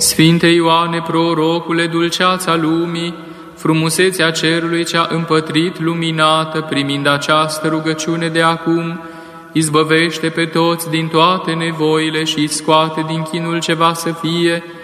Sfinte Ioane, prorocule, dulceața lumii, frumusețea cerului cea împătrit luminată, primind această rugăciune de acum, izbăvește pe toți din toate nevoile și scoate din chinul ce va să fie,